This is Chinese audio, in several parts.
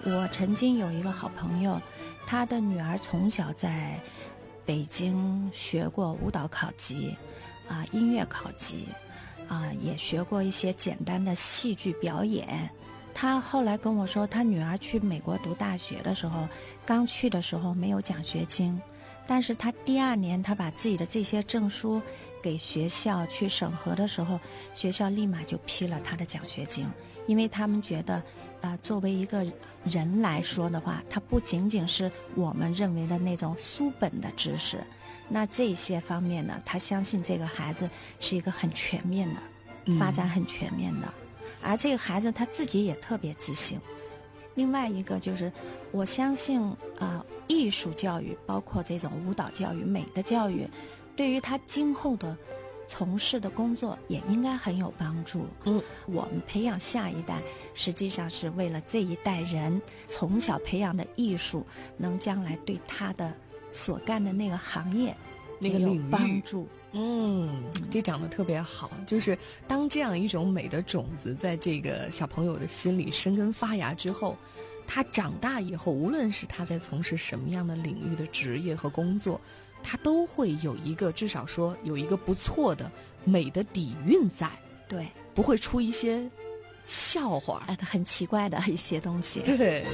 我曾经有一个好朋友，他的女儿从小在北京学过舞蹈考级音乐考级也学过一些简单的戏剧表演。他后来跟我说，他女儿去美国读大学的时候，刚去的时候没有奖学金，但是他第2年他把自己的这些证书给学校去审核的时候，学校立马就批了他的奖学金，因为他们觉得作为一个人来说的话，他不仅仅是我们认为的那种书本的知识，那这些方面呢，他相信这个孩子是一个很全面的发展，很全面的。而这个孩子他自己也特别自信。另外一个就是我相信艺术教育，包括这种舞蹈教育、美的教育，对于他今后的从事的工作也应该很有帮助。我们培养下一代，实际上是为了这一代人从小培养的艺术，能将来对他的所干的那个行业那个领域有帮助。 这讲得特别好，就是当这样一种美的种子在这个小朋友的心里生根发芽之后，他长大以后，无论是他在从事什么样的领域的职业和工作，他都会有一个，至少说有一个不错的美的底蕴在， 对， 不会出一些笑话， 很奇怪的一些东西。 对。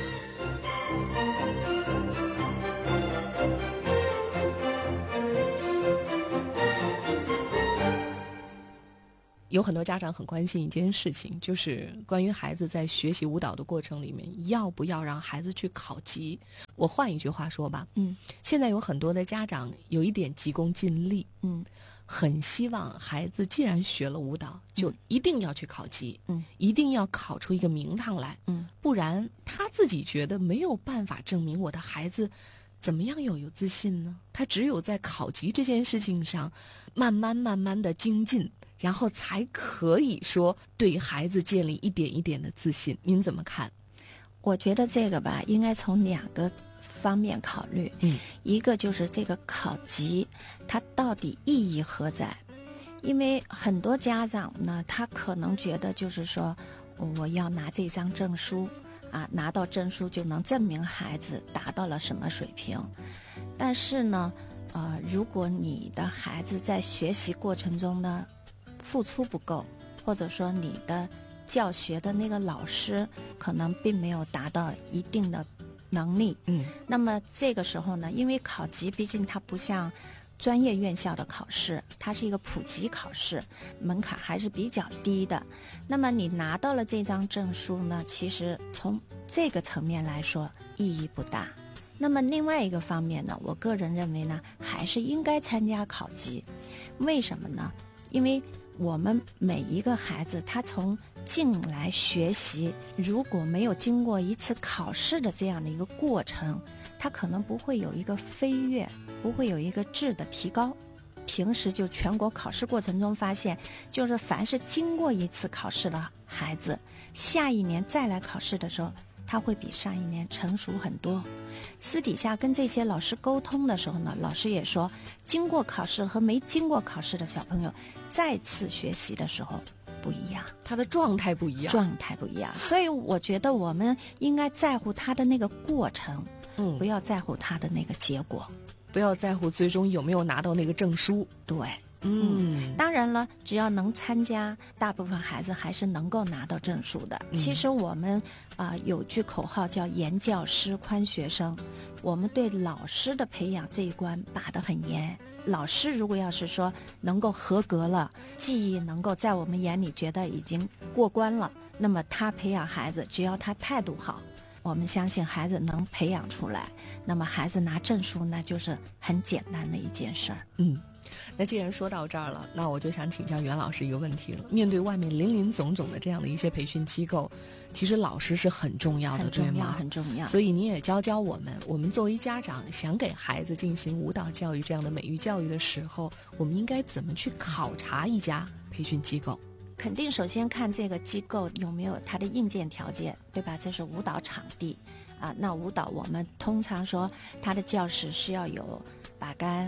有很多家长很关心一件事情，就是关于孩子在学习舞蹈的过程里面，要不要让孩子去考级。我换一句话说吧，现在有很多的家长有一点急功近利，很希望孩子既然学了舞蹈，就一定要去考级，一定要考出一个名堂来，不然他自己觉得没有办法证明我的孩子怎么样有自信呢？他只有在考级这件事情上慢慢的精进，然后才可以说对孩子建立一点一点的自信。您怎么看？ 我觉得这个吧，应该从2个方面考虑。一个就是这个考级它到底意义何在。因为很多家长呢，他可能觉得就是说我要拿这张证书拿到证书就能证明孩子达到了什么水平。但是呢如果你的孩子在学习过程中呢付出不够，或者说你的教学的那个老师可能并没有达到一定的能力，那么这个时候呢，因为考级毕竟它不像专业院校的考试，它是一个普及考试，门槛还是比较低的。那么你拿到了这张证书呢，其实从这个层面来说意义不大。那么另外一个方面呢，我个人认为呢，还是应该参加考级。为什么呢？因为我们每一个孩子他从进来学习，如果没有经过一次考试的这样的一个过程，他可能不会有一个飞跃，不会有一个质的提高。平时就全国考试过程中发现，就是凡是经过一次考试的孩子，下一年再来考试的时候，他会比上一年成熟很多。私底下跟这些老师沟通的时候呢，老师也说，经过考试和没经过考试的小朋友再次学习的时候不一样， 他的状态不一样， 所以我觉得我们应该在乎他的那个过程，不要在乎他的那个结果， 不要在乎最终有没有拿到那个证书。 对，当然了，只要能参加，大部分孩子还是能够拿到证书的。其实我们有句口号叫严教师宽学生，我们对老师的培养这一关把得很严。老师如果要是说能够合格了，技艺能够在我们眼里觉得已经过关了，那么他培养孩子，只要他态度好，我们相信孩子能培养出来，那么孩子拿证书那就是很简单的一件事儿。 那既然说到这儿了，那我就想请教袁老师一个问题了。面对外面林林总总的这样的一些培训机构，其实老师是很重要的，对吗？ 很重要。 所以你也教我们作为家长想给孩子进行舞蹈教育这样的美育教育的时候，我们应该怎么去考察一家培训机构？ 肯定首先看这个机构有没有它的硬件条件，对吧？这是舞蹈场地那舞蹈我们通常说它的教室是要有把杆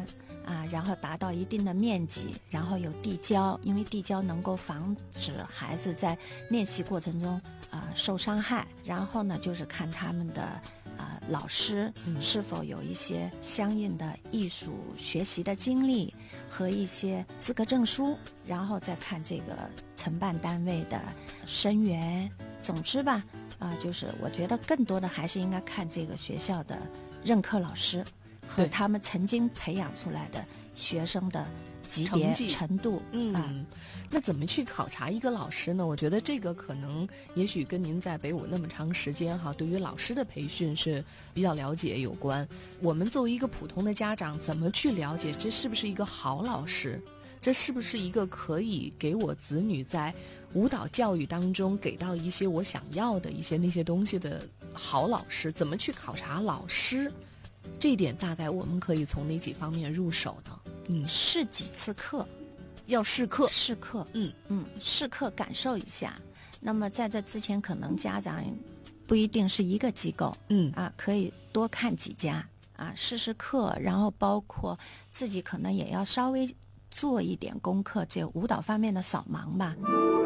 然后达到一定的面积，然后有地胶，因为地胶能够防止孩子在练习过程中受伤害。然后呢，就是看他们的老师是否有一些相应的艺术学习的经历和一些资格证书，然后再看这个承办单位的生源。总之吧，就是我觉得更多的还是应该看这个学校的任课老师和他们曾经培养出来的学生的级别程度。 那怎么去考察一个老师呢？我觉得这个可能也许跟您在北武那么长时间对于老师的培训是比较了解有关。我们作为一个普通的家长，怎么去了解这是不是一个好老师？这是不是一个可以给我子女在舞蹈教育当中给到一些我想要的一些那些东西的好老师？怎么去考察老师？这一点大概我们可以从哪几方面入手呢？ 试几次课， 要试课， 试课感受一下。那么在这之前，可能家长不一定是一个机构，可以多看几家试试课，然后包括自己可能也要稍微做一点功课，这舞蹈方面的扫盲吧。